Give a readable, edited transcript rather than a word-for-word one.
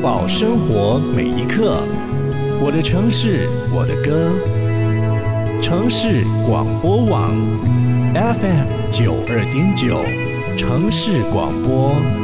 宝生活每一刻。我的城市，我的歌。城市广播网 FM 92.9，城市广播。